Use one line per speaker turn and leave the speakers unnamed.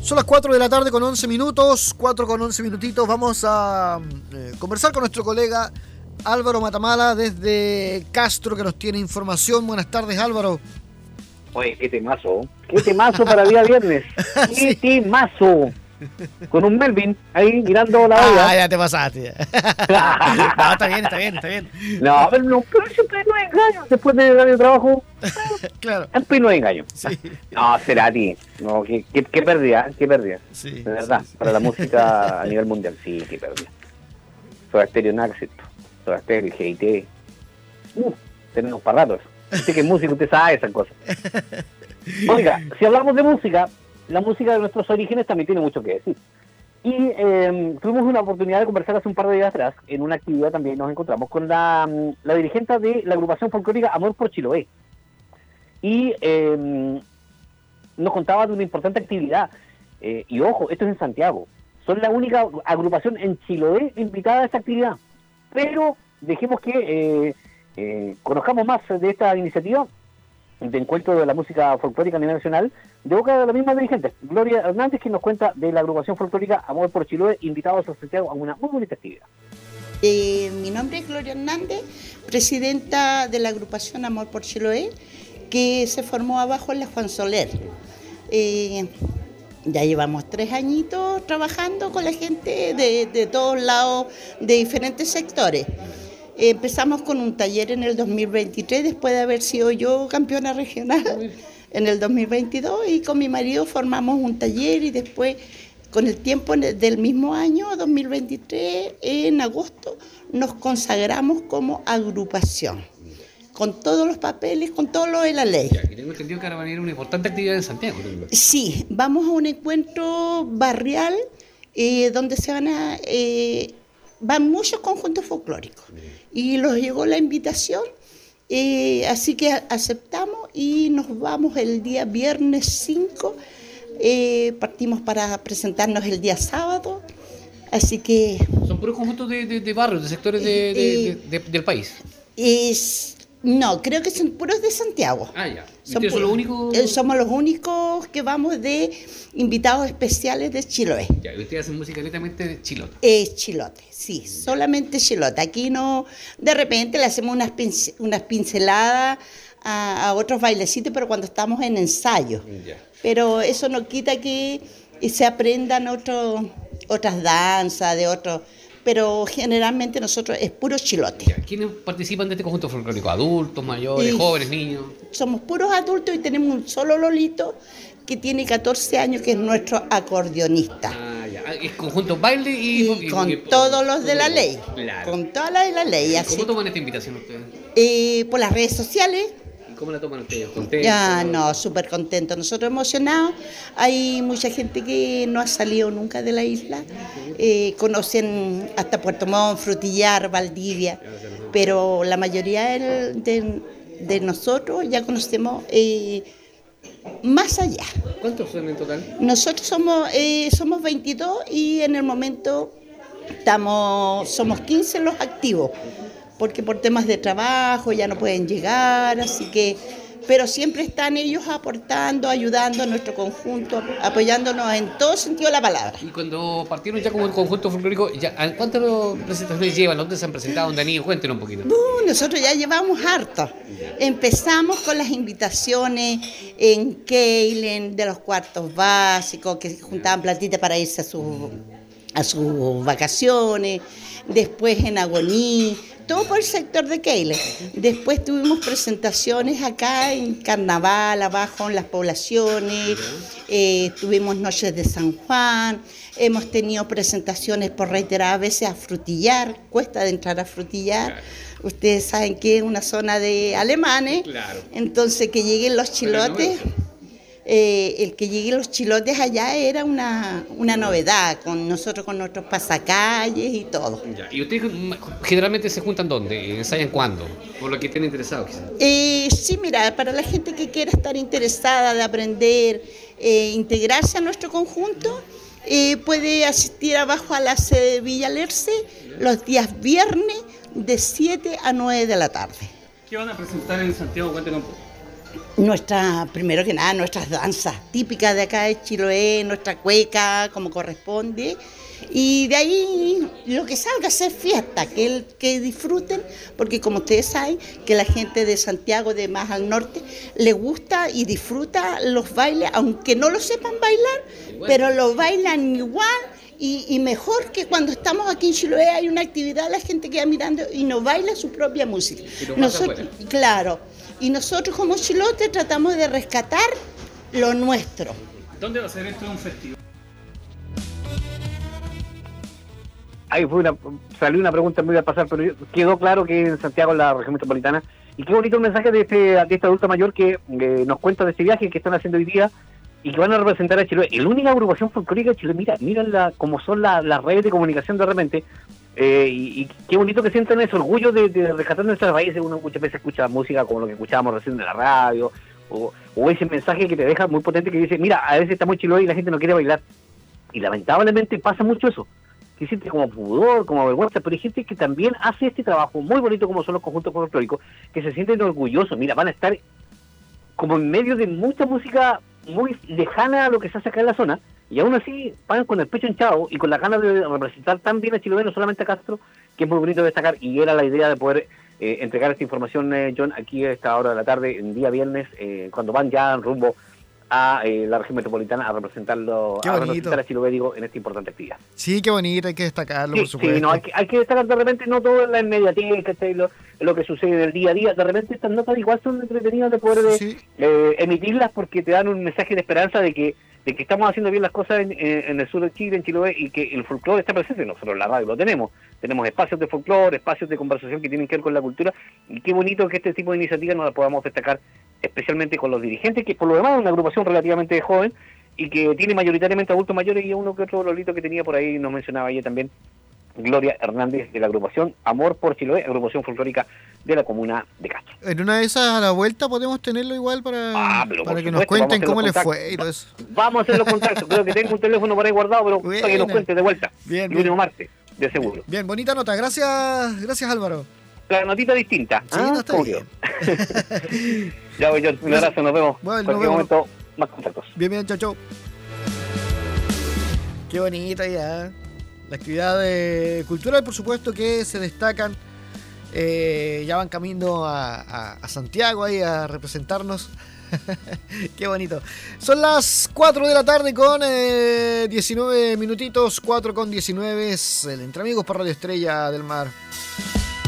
Son las 4 de la tarde con 11 minutos, 4 con 11 minutitos. Vamos a conversar con nuestro colega Álvaro Matamala desde Castro, que nos tiene información. Buenas tardes, Álvaro.
Oye, qué temazo para día viernes.
Sí.
Qué temazo. Con un Melvin ahí mirando la olla.
Ya te pasaste. No, está bien.
No, pero siempre no hay engaño. Después de año de trabajo,
Claro.
siempre no hay engaño.
Sí.
No, Cerati. No, qué pérdida, qué pérdida.
Sí,
de verdad,
sí.
para la música a nivel mundial. Sí, qué pérdida. Soda Stereo, Naxit, Soda Stereo, GIT. Tenemos para rato eso. Usted que es músico, usted sabe esas cosas. Oiga, si hablamos de música, la música de nuestros orígenes también tiene mucho que decir. Y tuvimos una oportunidad de conversar hace un par de días atrás, en una actividad también nos encontramos con la dirigente de la agrupación folclórica Amor por Chiloé. Y nos contaba de una importante actividad. Y ojo, esto es en Santiago. Son la única agrupación en Chiloé invitada a esta actividad. Pero dejemos que conozcamos más de esta iniciativa de encuentro de la música folclórica a nivel nacional, de boca de la misma dirigente, Gloria Hernández, que nos cuenta de la agrupación folclórica Amor por Chiloé, invitados a Santiago a una muy bonita actividad.
Mi nombre es Gloria Hernández, presidenta de la agrupación Amor por Chiloé, que se formó abajo en la Juan Soler. Ya llevamos 3 añitos trabajando con la gente de todos lados, de diferentes sectores. Empezamos con un taller en el 2023, después de haber sido yo campeona regional en el 2022, y con mi marido formamos un taller, y después, con el tiempo del mismo año, 2023, en agosto, nos consagramos como agrupación, con todos los papeles, con todo lo de la ley.
Ya, y tengo entendido que ahora va a venir una importante actividad en Santiago.
Sí, vamos a un encuentro barrial donde van muchos conjuntos folclóricos, y nos llegó la invitación, así que aceptamos y nos vamos el día viernes 5, partimos para presentarnos el día sábado, así que...
Son puros conjuntos de barrios, de sectores del país.
No, creo que son puros de Santiago.
Ah, ya. ¿Ustedes son los únicos?
Somos los únicos que vamos de invitados especiales de Chiloé.
Ya, y ustedes hacen música netamente de chilote.
Chilote, sí, solamente chilote. Aquí no, de repente le hacemos unas pinceladas a otros bailecitos, pero cuando estamos en ensayo.
Ya.
Pero eso no quita que se aprendan otras danzas de otros... Pero generalmente nosotros es puro chilote.
Ya. ¿Quiénes participan de este conjunto folclórico? ¿Adultos, mayores, jóvenes, niños?
Somos puros adultos y tenemos un solo Lolito que tiene 14 años, que es nuestro acordeonista.
Ah, ya. Es conjunto baile y
con todos los de la ley.
Claro.
Con todas las de la ley. Así.
¿Cómo toman esta invitación ustedes?
Por las redes sociales.
¿Cómo la toman ustedes? ¿Contentos?
Ya, no, súper contentos. Nosotros emocionados. Hay mucha gente que no ha salido nunca de la isla. Conocen hasta Puerto Montt, Frutillar, Valdivia. Pero la mayoría de nosotros ya conocemos más allá.
¿Cuántos son en total?
Nosotros somos 22 y en el momento somos 15 los activos, porque por temas de trabajo ya no pueden llegar, así que, pero siempre están ellos aportando, ayudando a nuestro conjunto, apoyándonos en todo sentido de la palabra.
Y cuando partieron ya como un conjunto folclórico, ¿cuántas presentaciones llevan? ¿Dónde se han presentado? ¿Dónde han ido? Cuéntenos un poquito.
Nosotros ya llevamos harto. Empezamos con las invitaciones en Keilen, de los cuartos básicos, que juntaban platitas para irse a sus vacaciones, después en Agoní, todo por el sector de Keilen. Después tuvimos presentaciones acá en Carnaval, abajo en las poblaciones, tuvimos Noches de San Juan, hemos tenido presentaciones por reiteradas veces a Frutillar, cuesta de entrar a Frutillar. Claro. Ustedes saben que es una zona de alemanes, claro. Entonces que lleguen los chilotes... el que lleguen los chilotes allá era una novedad, con nosotros con nuestros pasacalles y todo.
Ya. ¿Y ustedes generalmente se juntan dónde? ¿Ensayan cuándo? Por lo que estén interesados quizás.
Sí, mira, para la gente que quiera estar interesada de aprender, integrarse a nuestro conjunto, puede asistir abajo a la sede de Villa Lerce los días viernes de 7 a 9 de la tarde.
¿Qué van a presentar en Santiago? Cuéntenos un poco.
primero que nada, nuestras danzas típicas de acá de Chiloé, nuestra cueca, como corresponde. Y de ahí lo que salga, hacer fiesta, que disfruten, porque como ustedes saben, que la gente de Santiago, de más al norte, le gusta y disfruta los bailes, aunque no lo sepan bailar, pero lo bailan igual y mejor que cuando estamos aquí en Chiloé hay una actividad, la gente queda mirando y nos baila su propia música. Claro, y nosotros como chilotes tratamos de rescatar lo nuestro.
¿Dónde va a ser esto un festival?
Ahí salió una pregunta muy al pasar, pero quedó claro que en Santiago, en la región metropolitana, y qué bonito el mensaje de este adulto mayor que nos cuenta de este viaje que están haciendo hoy día y que van a representar a Chile. La única agrupación folclórica de Chile, mira cómo son las redes de comunicación de repente, y qué bonito que sientan ese orgullo de rescatar nuestras raíces. Uno muchas veces escucha música como lo que escuchábamos recién en la radio, o ese mensaje que te deja muy potente que dice, mira, a veces estamos en Chile y la gente no quiere bailar, y lamentablemente pasa mucho eso, que siente como pudor, como vergüenza, pero hay gente que también hace este trabajo muy bonito como son los conjuntos folclóricos, que se sienten orgullosos. Mira, van a estar como en medio de mucha música muy lejana a lo que se hace acá en la zona, y aún así van con el pecho hinchado y con la ganas de representar tan bien a Chiloé, no solamente a Castro, que es muy bonito destacar, y era la idea de poder entregar esta información, John, aquí a esta hora de la tarde, en día viernes, cuando van ya rumbo a la región metropolitana a representarlo, a representar a Chiloé, digo, en esta importante actividad.
Sí, qué bonito, hay que destacarlo,
sí,
por supuesto.
Sí, no, hay que destacar de repente, no todo en la inmediatez, lo que sucede en el día a día. De repente estas notas igual son entretenidas de poder emitirlas, porque te dan un mensaje de esperanza de que estamos haciendo bien las cosas en el sur de Chile, en Chiloé, y que el folclore está presente. Nosotros en la radio lo tenemos espacios de folclore, espacios de conversación que tienen que ver con la cultura, y qué bonito que este tipo de iniciativas nos las podamos destacar, especialmente con los dirigentes, que por lo demás es una agrupación relativamente joven y que tiene mayoritariamente adultos mayores, y uno que otro Lolito que tenía por ahí, nos mencionaba ella también, Gloria Hernández, de la agrupación Amor por Chiloé, agrupación folclórica de la comuna de Castro.
En una de esas, a la vuelta, podemos tenerlo igual para que nos cuenten cómo les fue y todo eso.
Vamos a hacer los contactos. Creo que tengo un teléfono por ahí guardado, pero para que nos cuente de vuelta.
Bien,
y último martes, de seguro.
Bien, bonita nota. Gracias Álvaro.
La notita distinta.
Sí, no está bien.
Ya voy, John. Un abrazo, nos vemos.
Bueno,
en cualquier momento, más contactos.
Bien, chao. Qué bonita ya. La actividad cultural, por supuesto, que se destacan. Ya van camino a Santiago ahí a representarnos. Qué bonito. Son las 4 de la tarde con 19 minutitos. 4 con 19. Es el Entre Amigos por Radio Estrella del Mar.